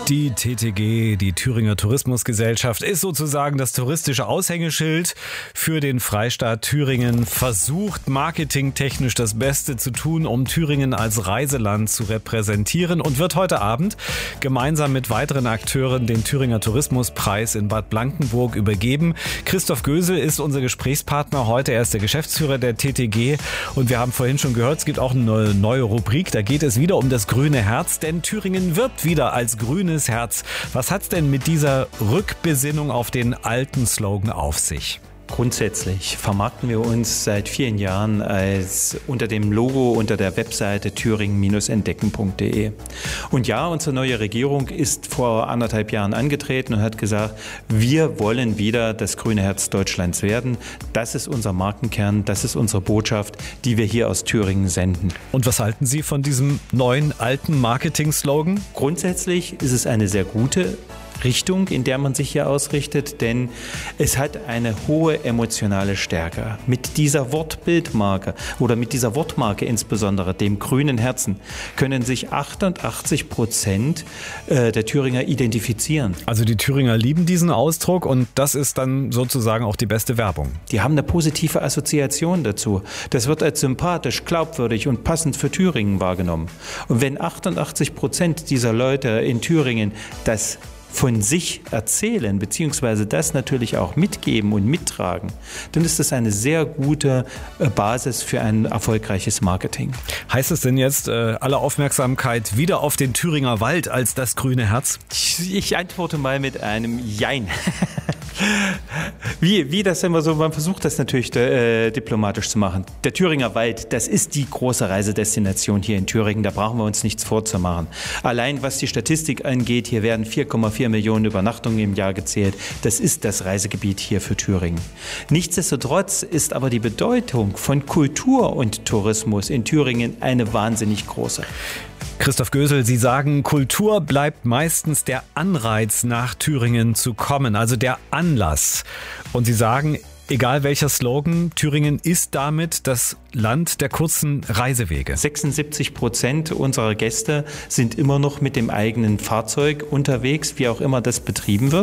Die TTG, die Thüringer Tourismusgesellschaft, ist sozusagen das touristische Aushängeschild für den Freistaat Thüringen, versucht marketingtechnisch das Beste zu tun, um Thüringen als Reiseland zu repräsentieren und wird heute Abend gemeinsam mit weiteren Akteuren den Thüringer Tourismuspreis in Bad Blankenburg übergeben. Christoph Gösel ist unser Gesprächspartner heute. Er ist der Geschäftsführer der TTG und wir haben vorhin schon gehört, es gibt auch eine neue Rubrik. Da geht es wieder um das grüne Herz, denn Thüringen wirbt wieder als grünes Herz. Was hat's denn mit dieser Rückbesinnung auf den alten Slogan auf sich? Grundsätzlich vermarkten wir uns seit vielen Jahren als unter dem Logo unter der Webseite thüringen-entdecken.de. Und ja, unsere neue Regierung ist vor 1,5 Jahren angetreten und hat gesagt, wir wollen wieder das grüne Herz Deutschlands werden. Das ist unser Markenkern, das ist unsere Botschaft, die wir hier aus Thüringen senden. Und was halten Sie von diesem neuen alten Marketing-Slogan? Grundsätzlich ist es eine sehr gute Richtung, in der man sich hier ausrichtet, denn es hat eine hohe emotionale Stärke. Mit dieser Wortbildmarke oder mit dieser Wortmarke insbesondere, dem grünen Herzen, können sich 88% der Thüringer identifizieren. Also die Thüringer lieben diesen Ausdruck und das ist dann sozusagen auch die beste Werbung. Die haben eine positive Assoziation dazu. Das wird als sympathisch, glaubwürdig und passend für Thüringen wahrgenommen. Und wenn 88% dieser Leute in Thüringen das von sich erzählen, beziehungsweise das natürlich auch mitgeben und mittragen, dann ist das eine sehr gute Basis für ein erfolgreiches Marketing. Heißt es denn jetzt alle Aufmerksamkeit wieder auf den Thüringer Wald als das grüne Herz? Ich antworte mal mit einem Jein. Wie das immer so, man versucht das natürlich diplomatisch zu machen. Der Thüringer Wald, das ist die große Reisedestination hier in Thüringen, da brauchen wir uns nichts vorzumachen. Allein was die Statistik angeht, hier werden 4,4 Millionen Übernachtungen im Jahr gezählt. Das ist das Reisegebiet hier für Thüringen. Nichtsdestotrotz ist aber die Bedeutung von Kultur und Tourismus in Thüringen eine wahnsinnig große. Christoph Gösel, Sie sagen, Kultur bleibt meistens der Anreiz, nach Thüringen zu kommen, also der Anlass. Und Sie sagen, egal welcher Slogan, Thüringen ist damit das Land der kurzen Reisewege. 76% unserer Gäste sind immer noch mit dem eigenen Fahrzeug unterwegs, wie auch immer das betrieben wird.